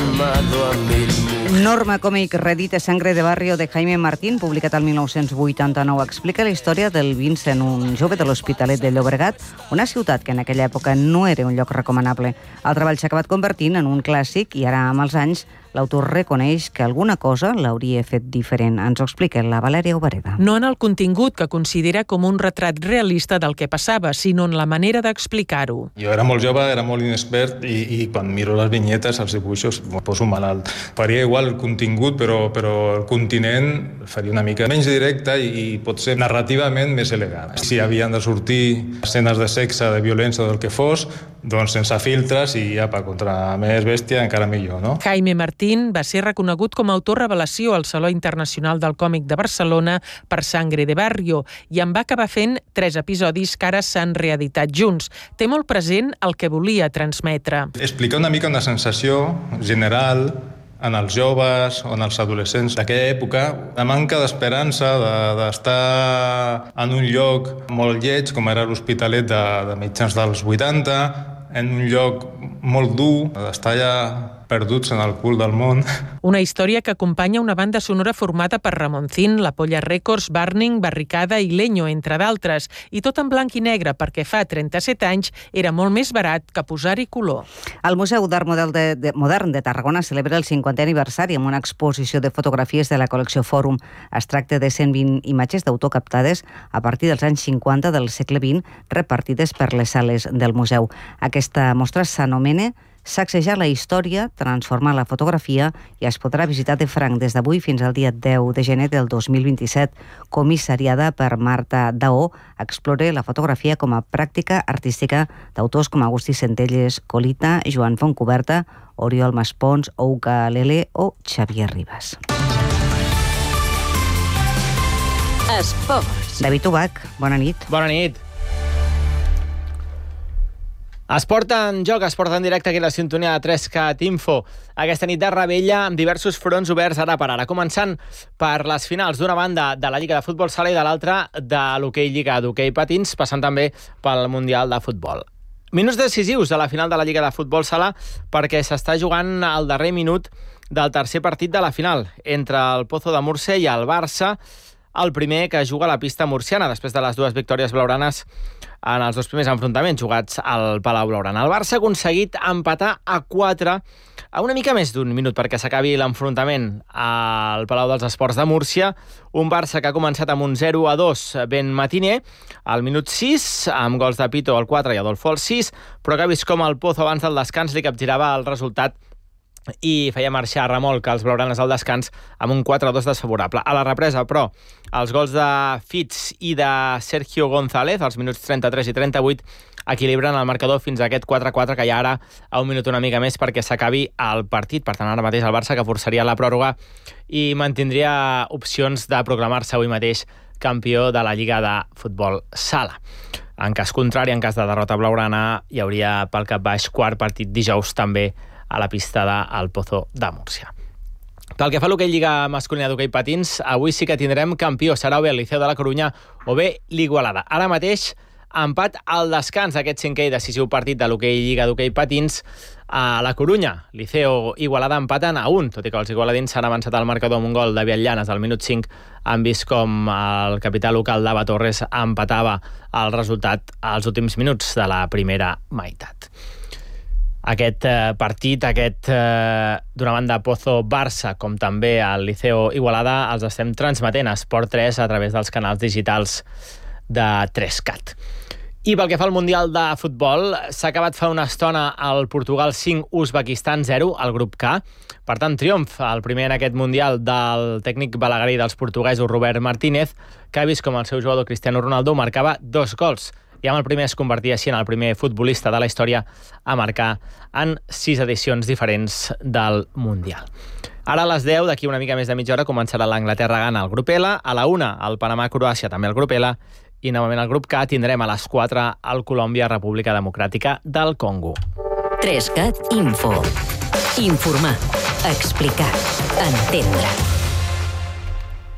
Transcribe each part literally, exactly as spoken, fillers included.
llamado a mil mujeres. Norma còmic Redite Sangre de Barrio de Jaime Martín, publicat el mil nou-cents vuitanta-nou, explica la història del Vincent, un jove de l'Hospitalet de Llobregat, una ciutat que en aquella època no era un lloc recomanable. El treball s'ha acabat convertint en un clàssic i ara, amb els anys, l'autor reconeix que alguna cosa l'hauria fet diferent. Ens ho explica la Valèria Obareda. No en el contingut, que considera com un retrat realista del que passava, sinó en la manera d'explicar-ho. Jo era molt jove, era molt inexpert i, i quan miro les vinyetes, els dibuixos, em poso malalt. Faria igual el contingut, però, però el continent faria una mica menys directe i, i potser narrativament més elegant. Si havien de sortir escenes de sexe, de violència o del que fos, doncs sense filtres i apa, contra més bèstia encara millor, no? Jaime Martín va ser reconegut com a autor revelació al Saló Internacional del Còmic de Barcelona per Sangre de Barrio i en va acabar fent tres episodis que ara s'han reeditat junts. Té molt present el que volia transmetre. Explicar una mica una sensació general en els joves o en els adolescents d'aquella època, la manca d'esperança d'estar en un lloc molt lleig, com era l'Hospitalet de, de mitjans dels vuitanta, en un lloc molt dur, d'estar ja perduts en el cul del món. Una història que acompanya una banda sonora formada per Ramoncín, La Polla Records, Burning, Barricada i Leño, entre d'altres, i tot en blanc i negre, perquè fa trenta-set anys era molt més barat que posar-hi color. El Museu d'Art Model de, de, Modern de Tarragona celebra el cinquantè aniversari amb una exposició de fotografies de la col·lecció Fòrum. Es tracta de cent vint imatges d'autor captades a partir dels anys cinquanta del segle vint, repartides per les sales del museu. Aquesta mostra s'anomena Sacsejar la història, transformar la fotografia i es podrà visitar de franc des d'avui fins al dia deu de gener del dos mil vint-i-set. Comissariada per Marta Daó, explora la fotografia com a pràctica artística d'autors com Agustí Centelles, Colita, Joan Fontcuberta, Oriol Maspons, Ouka Lele o Xavier Ribas. Esports. David Ubach, bona nit. Bona nit. Esport en joc, esport en directe aquí a la sintonia de tres cat Info. Aquesta nit de revetlla amb diversos fronts oberts ara per ara, començant per les finals d'una banda de la Lliga de Futbol Sala i de l'altra de l'hoquei Lliga d'hoquei patins, passant també pel Mundial de Futbol. Minuts decisius de la final de la Lliga de Futbol Sala perquè s'està jugant al darrer minut del tercer partit de la final entre el Pozo de Múrcia i el Barça, el primer que juga a la pista murciana després de les dues victòries blaugranes en els dos primers enfrontaments jugats al Palau Blaugrana. El Barça ha aconseguit empatar a quatre a una mica més d'un minut perquè s'acabi l'enfrontament al Palau dels Esports de Múrcia. Un Barça que ha començat amb un zero a dos ben matiner al minut sis, amb gols de Pito al quatre i Adolfo al sis, però que ha vist com el Pozo abans del descans li capgirava el resultat i feia marxar a remolc els blaugranes al descans amb un quatre a dos desfavorable. A la represa, però, els gols de Fitz i de Sergio González, als minuts trenta-tres i trenta-vuit, equilibren el marcador fins a aquest quatre a quatre, que hi ha ara a un minut una mica més perquè s'acabi el partit. Per tant, ara mateix el Barça, que forçaria la pròrroga i mantindria opcions de proclamar-se avui mateix campió de la Lliga de Futbol Sala. En cas contrari, en cas de derrota blaugrana, hi hauria pel cap baix quart partit dijous també a la pista del Pozo de Múrcia. Pel que fa a l'hoquei Lliga masculina d'hoquei patins, avui sí que tindrem campió. Serà o bé el Liceo de la Corunya o bé l'Igualada. Ara mateix, empat al descans d'aquest cinquè i decisiu partit de l'hoquei Lliga d'hoquei patins a la Corunya. Liceo i Igualada empaten a un, tot i que els igualadins s'han avançat al marcador amb un gol de Viatllanes al minut cinc. Han vist com el capità local d'Ava Torres empatava el resultat als últims minuts de la primera meitat. Aquest eh, partit, aquest eh, d'una banda Pozo-Barça, com també el Liceo Igualada, els estem transmetent a Esport tres a través dels canals digitals de tres cat. I pel que fa al Mundial de Futbol, s'ha acabat fa una estona el Portugal cinc, Uzbekistan zero, al grup K. Per tant, triomf, el primer en aquest Mundial del tècnic balaguerí dels portuguesos Robert Martínez, que ha vist com el seu jugador Cristiano Ronaldo marcava dos gols. I amb el primer es convertia així en el primer futbolista de la història a marcar en sis edicions diferents del Mundial. Ara a les deu, d'aquí una mica més de mitja hora, començarà l'Anglaterra-Ghana al grup L, a la una el Panamà-Croàcia també al grup L, i novament al grup K tindrem a les quatre el Colòmbia-República Democràtica del Congo. tres cat Info. Informar, explicar, entendre.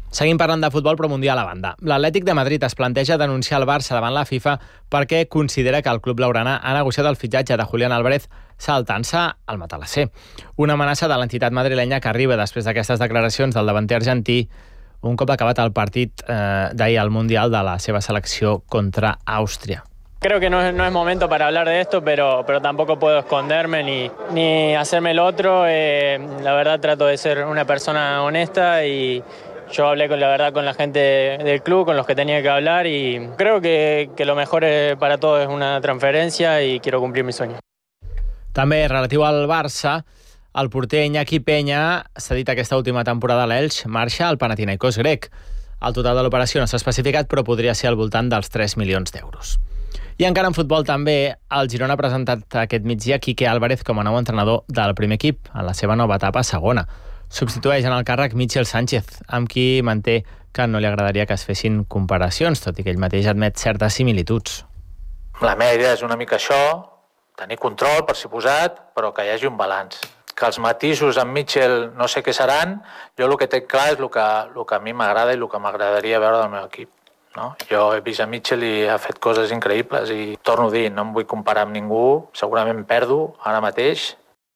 Seguim parlant de futbol, però mundial a banda. L'Atlètic de Madrid es planteja denunciar el Barça davant la FIFA perquè considera que el club blaugrana ha negociat el fitxatge de Julián Álvarez saltant-se al matalasser. Una amenaça de l'entitat madrilenya que arriba després d'aquestes declaracions del davanter argentí un cop acabat el partit eh, d'ahir al Mundial de la seva selecció contra Àustria. Creo que no es, no es momento para hablar de esto, pero, pero tampoco puedo esconderme ni, ni hacerme el otro. Eh, la verdad trato de ser una persona honesta y yo hablé con la verdad con la gente del club, con los que tenía que hablar y creo que, que lo mejor para todos es una transferencia y quiero cumplir mi sueño. També relatiu al Barça, el porter Iñaki Peña, cedit aquesta última temporada a l'Elx, marxa al Panathinaikos grec. El total de l'operació no s'ha especificat, però podria ser al voltant dels tres milions d'euros. I encara en futbol també, el Girona ha presentat aquest migdia Quique Álvarez com a nou entrenador del primer equip en la seva nova etapa segona. Substitueix en el càrrec Michel Sánchez, amb qui manté que no li agradaria que es fessin comparacions, tot i que ell mateix admet certes similituds. La meva idea és una mica això, tenir control per si posat, però que hi hagi un balanç. Que els matisos amb Michel no sé què seran, jo el que té clar és el que, el que a mi m'agrada i el que m'agradaria veure del meu equip. No? Jo he vist a Michel i ha fet coses increïbles i torno a dir, no em vull comparar amb ningú, segurament perdo ara mateix.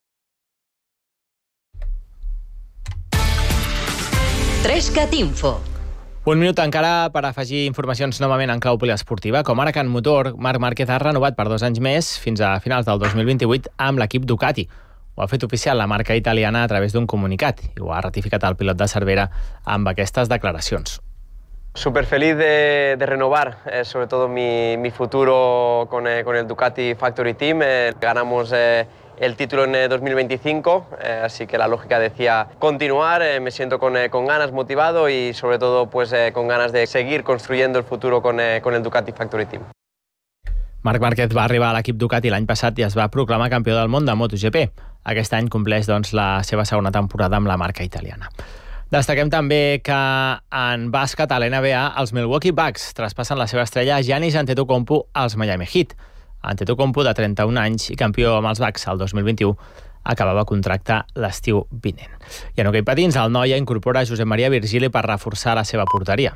Trescat Info. Un minut encara per afegir informacions novament en clau poliesportiva, com ara que en motor, Marc Márquez ha renovat per dos anys més fins a finals del dos mil vint-i-vuit amb l'equip Ducati. Ho ha fet oficial la marca italiana a través d'un comunicat i ho ha ratificat el pilot de Cervera amb aquestes declaracions. Súper feliz de, de renovar, eh, sobre todo mi, mi futuro con, eh, con el Ducati Factory Team. Eh, ganamos eh, el título en eh, dos mil veinticinco, eh, así que la lógica decía continuar. Eh, me siento con, eh, con ganas, motivado y sobre todo pues, eh, con ganas de seguir construyendo el futuro con, eh, con el Ducati Factory Team. Marc Márquez va arribar a l'equip Ducati l'any passat i es va proclamar campió del món de MotoGP. Aquest any compleix doncs, la seva segona temporada amb la marca italiana. Destaquem també que en bàsquet a l'N B A els Milwaukee Bucks traspassen la seva estrella Giannis Antetokounmpo als Miami Heat. Antetokounmpo, de trenta-un anys i campió amb els Bucks el dos mil vint-i-u, acabava contracte l'estiu vinent. I en hoquei patins, el Noia incorpora Josep Maria Virgili per reforçar la seva porteria.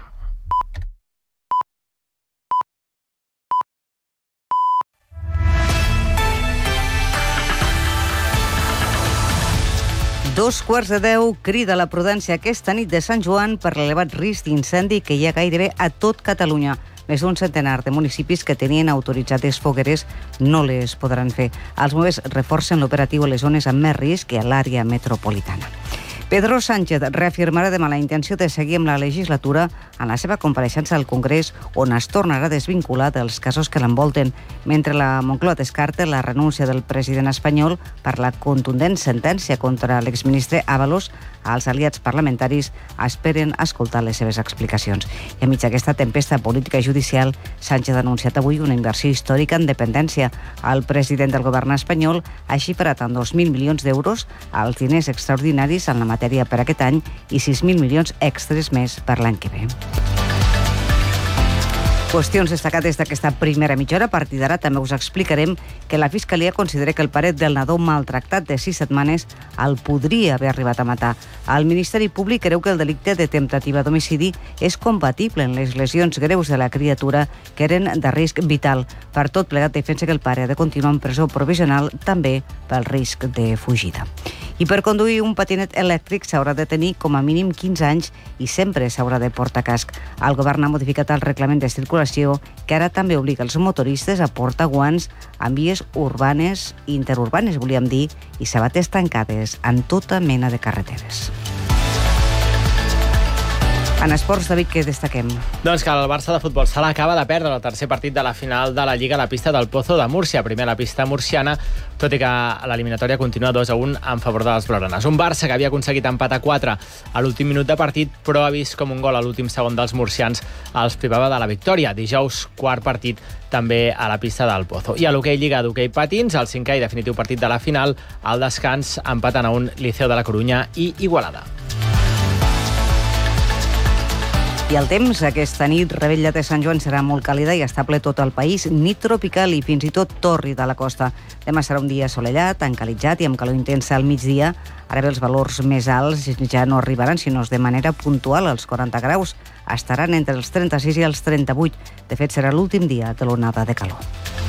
Dos quarts de deu, crida la prudència aquesta nit de Sant Joan per l'elevat risc d'incendi que hi ha gairebé a tot Catalunya. Més d'un centenar de municipis que tenien autoritzades fogueres no les podran fer. Els bombers reforcen l'operatiu a les zones amb més risc que a l'àrea metropolitana. Pedro Sánchez reafirmarà demà la intenció de seguir amb la legislatura en la seva compareixença al Congrés, on es tornarà a desvincular dels casos que l'envolten, mentre la Moncloa descarta la renúncia del president espanyol per la contundent sentència contra l'exministre Ábalos. Els aliats parlamentaris esperen escoltar les seves explicacions. I enmig d'aquesta tempesta política i judicial, Sánchez ha anunciat avui una inversió històrica en dependència. El president del govern espanyol ha xifrat en dos mil milions d'euros els diners extraordinaris en la matèria per aquest any i sis mil milions extres més per l'any que ve. Qüestions destacades d'aquesta primera mitja hora. A partir d'ara també us explicarem que la Fiscalia considera que el pare del nadó maltractat de sis setmanes el podria haver arribat a matar. El Ministeri Públic creu que el delicte de temptativa d'homicidi és compatible amb les lesions greus de la criatura que eren de risc vital. Per tot plegat, defensa que el pare ha de continuar en presó provisional també pel risc de fugida. I per conduir un patinet elèctric s'haurà de tenir com a mínim quinze anys i sempre s'haurà de portar casc. El govern ha modificat el reglament de circulació que ara també obliga els motoristes a portar guants en vies urbanes i interurbanes, volíem dir, i sabates tancades en tota mena de carreteres. En esports, David, què destaquem? Doncs que el Barça de futbol sala acaba de perdre el tercer partit de la final de la Lliga a la pista del Pozo de Múrcia, primer a la pista murciana, tot i que l'eliminatòria continua dos a un en favor dels blaugranes. Un Barça que havia aconseguit empat a quatre a l'últim minut de partit, però ha vist com un gol a l'últim segon dels murcians els privava de la victòria. Dijous, quart partit també a la pista del Pozo. I a l'hoquei Lliga d'hoquei patins, el cinquè i definitiu partit de la final, al descans empaten a un Liceo de la Corunya i Igualada. I el temps, aquesta nit, Revetlla de Sant Joan serà molt càlida i estable tot el país, nit tropical i fins i tot torri de la costa. Demà serà un dia assolellat, encalitzat i amb calor intensa al migdia. Ara bé, els valors més alts ja no arribaran, sinó de manera puntual als quaranta graus. Estaran entre els trenta-sis i els trenta-vuit. De fet, serà l'últim dia de l'onada de calor.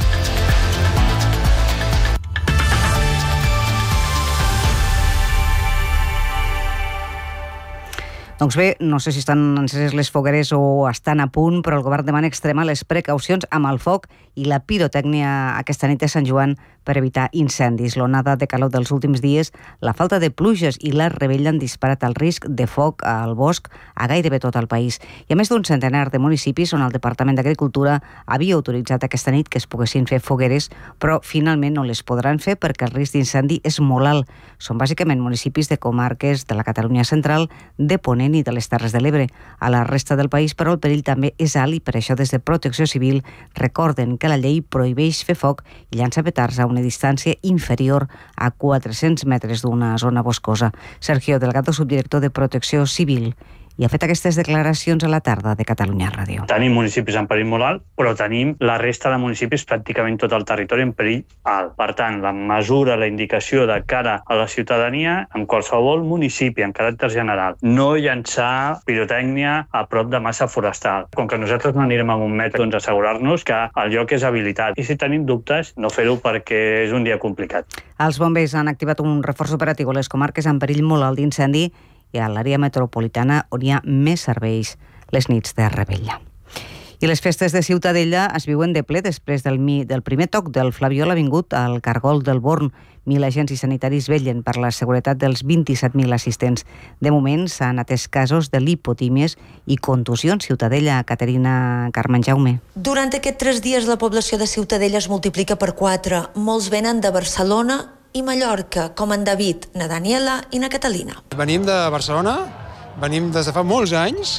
Doncs bé, no sé si estan enceses les fogueres o estan a punt, però el govern demana extremar les precaucions amb el foc i la pirotècnia aquesta nit de Sant Joan per evitar incendis. L'onada de calor dels últims dies, la falta de pluges i la revetlla han disparat el risc de foc al bosc a gairebé tot el país. Hi ha més d'un centenar de municipis on el Departament d'Agricultura havia autoritzat aquesta nit que es poguessin fer fogueres, però finalment no les podran fer perquè el risc d'incendi és molt alt. Són bàsicament municipis de comarques de la Catalunya central, de Ponent i de les Terres de l'Ebre. A la resta del país, però, el perill també és alt i per això des de Protecció Civil recorden que la llei prohibeix fer foc i llançar petards a una distància inferior a quatre-cents metres d'una zona boscosa. Sergio Delgado, subdirector de Protecció Civil, i ha fet aquestes declaracions a la tarda de Catalunya Ràdio. Tenim municipis en perill molt alt, però tenim la resta de municipis, pràcticament tot el territori, en perill alt. Per tant, la mesura, la indicació de cara a la ciutadania, en qualsevol municipi, en caràcter general, no llançar pirotècnia a prop de massa forestal. Com que nosaltres no anirem amb un metre, doncs assegurar-nos que el lloc és habilitat. I si tenim dubtes, no fer-ho perquè és un dia complicat. Els bombers han activat un reforç operatiu a les comarques en perill molt alt d'incendi i a l'àrea metropolitana on hi ha més serveis les nits de Revetlla. I les festes de Ciutadella es viuen de ple després del, mi, del primer toc del Flabiol vingut al Cargol del Born. Mil agents i sanitaris vetllen per la seguretat dels vint-i-set mil assistents. De moment s'han atès casos de lipotímies i contusions. Ciutadella, Caterina Carmen Jaume. Durant aquests tres dies la població de Ciutadella es multiplica per quatre. Molts venen de Barcelona i Mallorca, com en David, na Daniela i na Catalina. Venim de Barcelona, venim des de fa molts anys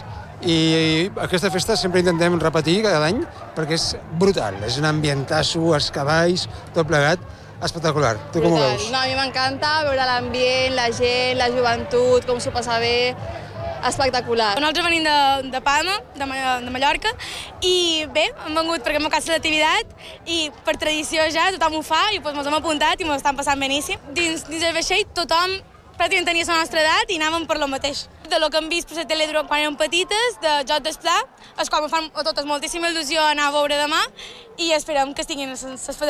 i aquesta festa sempre intentem repetir cada any perquè és brutal, és un ambientasso, els cavalls, tot plegat, espectacular. Tu com ho veus? No, a mi m'encanta veure l'ambient, la gent, la joventut, com s'ho passa bé, espectacular. Nosaltres venim de, de Palma, de, de Mallorca, i bé, hem vengut perquè m'ha casa l'activitat i per tradició ja tothom ho fa i doncs ens hem apuntat i ens estan passant beníssim. Dins, dins el vaixell tothom pràcticament tenia la nostra edat i anàvem per lo mateix. De lo que hem vist per la tele quan érem petites, de Joc d'Esplà, és com em fan a totes moltíssima il·lusió anar a veure demà i esperem que estiguin les